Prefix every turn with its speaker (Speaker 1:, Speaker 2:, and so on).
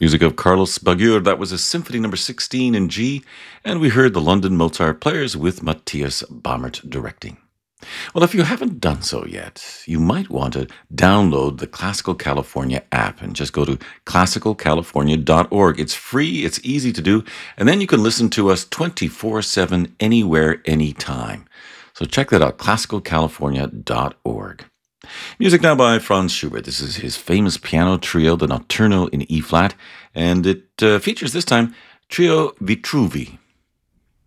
Speaker 1: Music of Carlos Bagur, that was a Symphony number 16 in G, and we heard the London Mozart Players with Matthias Bammert directing. Well, if you haven't done so yet, you might want to download the Classical California app and just go to classicalcalifornia.org. It's free, it's easy to do, and then you can listen to us 24/7 anywhere, anytime. So check that out, classicalcalifornia.org. Music now by Franz Schubert. This is his famous piano trio, the Notturno in E-flat, and it features this time Trio Vitruvi.